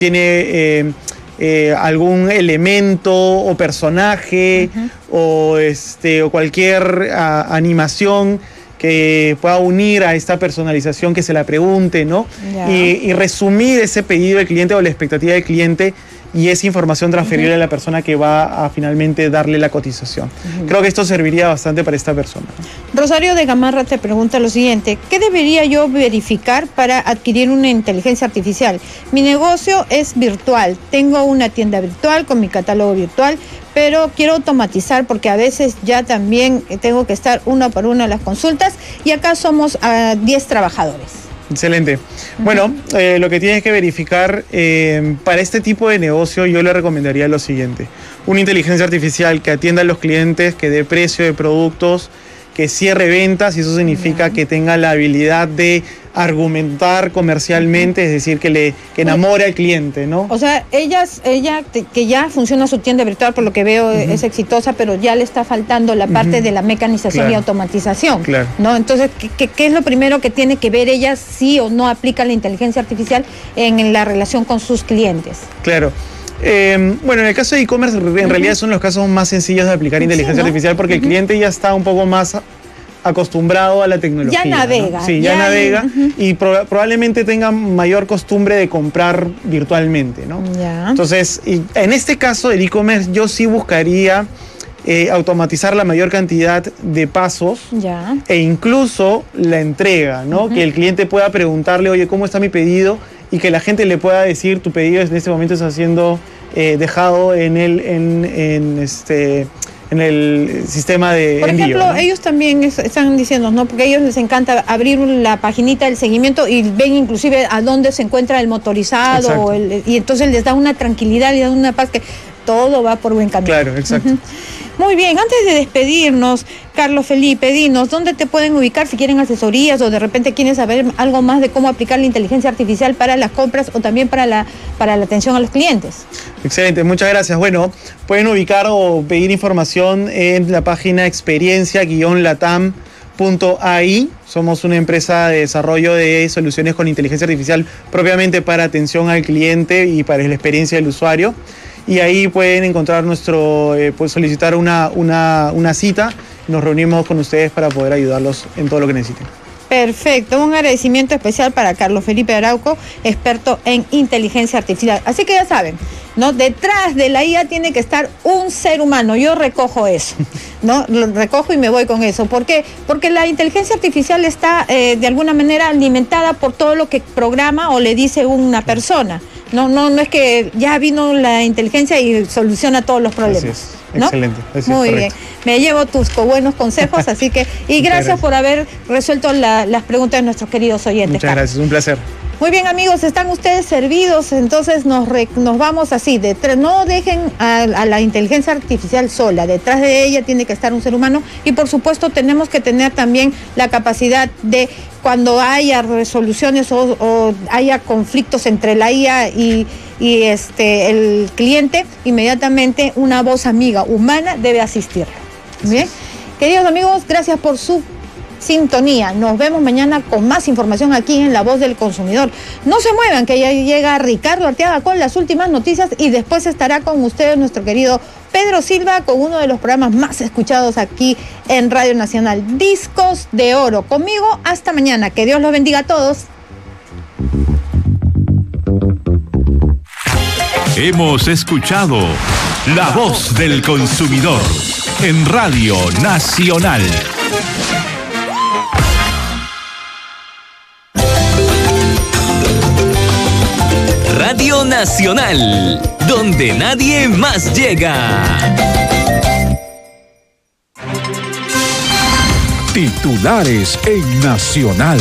tiene algún elemento o personaje o cualquier animación que pueda unir a esta personalización, que se la pregunte, ¿no? Y resumir ese pedido del cliente o la expectativa del cliente y esa información transferible a la persona que va a finalmente darle la cotización. Creo que esto serviría bastante para esta persona. Rosario de Gamarra te pregunta lo siguiente: ¿qué debería yo verificar para adquirir una inteligencia artificial? Mi negocio es virtual, tengo una tienda virtual con mi catálogo virtual, pero quiero automatizar porque a veces ya también tengo que estar una por una en las consultas y acá somos 10 trabajadores. Excelente. Bueno, lo que tienes que verificar para este tipo de negocio, yo le recomendaría lo siguiente: una inteligencia artificial que atienda a los clientes, que dé precio de productos, que cierre ventas, y eso significa que tenga la habilidad de argumentar comercialmente, es decir, que enamore al cliente, ¿no? O sea, ella que ya funciona su tienda virtual, por lo que veo es exitosa, pero ya le está faltando la parte de la mecanización y automatización, ¿no? Entonces, ¿qué es lo primero que tiene que ver ella, sí o no aplica la inteligencia artificial en la relación con sus clientes? Claro. Bueno, en el caso de e-commerce, en realidad son los casos más sencillos de aplicar inteligencia artificial, porque el cliente ya está un poco más acostumbrado a la tecnología. Ya navega. ¿no? Sí, ya navega y probablemente tenga mayor costumbre de comprar virtualmente, ¿no? Entonces, en este caso del e-commerce, yo sí buscaría automatizar la mayor cantidad de pasos e incluso la entrega, ¿no? Que el cliente pueda preguntarle, oye, ¿cómo está mi pedido? Y que la gente le pueda decir, tu pedido en este momento está siendo dejado en el sistema de Por envío, ejemplo, ¿no? ellos también están diciendo, ¿no? Porque a ellos les encanta abrir la paginita del seguimiento y ven inclusive a dónde se encuentra el motorizado y entonces les da una tranquilidad, les da una paz, que todo va por buen camino. Claro, exacto. Muy bien, antes de despedirnos, Carlos Felipe, dinos, ¿dónde te pueden ubicar si quieren asesorías o de repente quieren saber algo más de cómo aplicar la inteligencia artificial para las compras o también para la atención a los clientes? Excelente, muchas gracias. Bueno, pueden ubicar o pedir información en la página experiencia-latam.ai. Somos una empresa de desarrollo de soluciones con inteligencia artificial propiamente para atención al cliente y para la experiencia del usuario. Y ahí pueden encontrar pues solicitar una cita. Nos reunimos con ustedes para poder ayudarlos en todo lo que necesiten. Perfecto, un agradecimiento especial para Carlos Felipe Arauco, experto en inteligencia artificial. Así que ya saben, ¿no? Detrás de la IA tiene que estar un ser humano. Yo recojo eso, ¿no? Lo recojo y me voy con eso. ¿Por qué? Porque la inteligencia artificial está de alguna manera alimentada por todo lo que programa o le dice una persona. No es que ya vino la inteligencia y soluciona todos los problemas. Así es. ¿No? Excelente. Muy bien. Me llevo tus buenos consejos, así que, y gracias por haber resuelto las preguntas de nuestros queridos oyentes. Muchas gracias, un placer. Muy bien, amigos, están ustedes servidos, entonces nos vamos así, no dejen a la inteligencia artificial sola, detrás de ella tiene que estar un ser humano y por supuesto tenemos que tener también la capacidad de, cuando haya resoluciones o haya conflictos entre la IA y el cliente, inmediatamente una voz amiga humana debe asistirlo. Bien, queridos amigos, gracias por su sintonía. Nos vemos mañana con más información aquí en La Voz del Consumidor. No se muevan, que ya llega Ricardo Arteaga con las últimas noticias y después estará con ustedes nuestro querido Pedro Silva con uno de los programas más escuchados aquí en Radio Nacional, Discos de Oro. Conmigo, hasta mañana. Que Dios los bendiga a todos. Hemos escuchado La Voz del Consumidor en Radio Nacional. Radio Nacional, donde nadie más llega. Titulares en Nacional.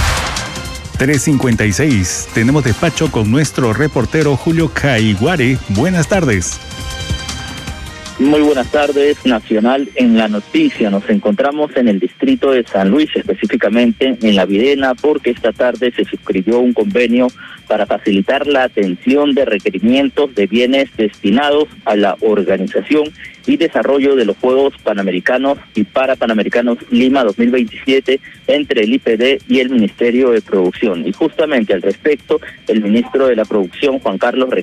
3:56. Tenemos despacho con nuestro reportero Julio Caiguare. Buenas tardes. Muy buenas tardes, Nacional en la noticia. Nos encontramos en el distrito de San Luis, específicamente en La Videna, porque esta tarde se suscribió un convenio para facilitar la atención de requerimientos de bienes destinados a la organización y desarrollo de los Juegos Panamericanos y Parapanamericanos Lima 2027 entre el IPD y el Ministerio de Producción. Y justamente al respecto, el ministro de la Producción, Juan Carlos